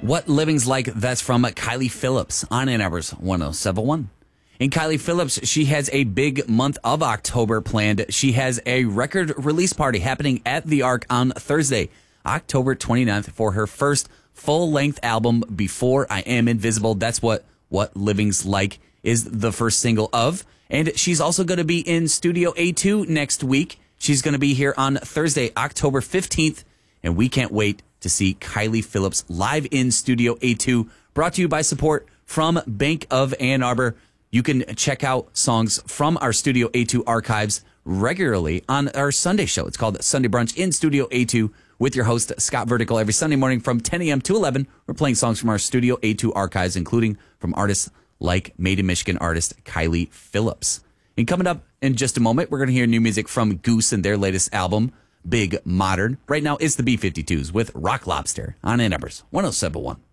What Living's Like, that's from Kylie Phillips on Ann Arbor's 1071. And Kylie Phillips, she has a big month of October planned. She has a record release party happening at the Arc on Thursday, October 29th, for her first full-length album, Before I Am Invisible. That's what Living's Like is the first single of. And she's also going to be in Studio A2 next week. She's going to be here on Thursday, October 15th, and we can't wait to see Kylie Phillips live in Studio A2, brought to you by support from Bank of Ann Arbor. You can check out songs from our Studio A2 archives regularly on our Sunday show. It's called Sunday Brunch in Studio A2 with your host, Scott Vertical. Every Sunday morning from 10 a.m. to 11, we're playing songs from our Studio A2 archives, including from artists like Made in Michigan artist Kylie Phillips. And coming up in just a moment, we're going to hear new music from Goose and their latest album, Big Modern. Right now, it's the B-52s with Rock Lobster on Ann Arbor's 1071.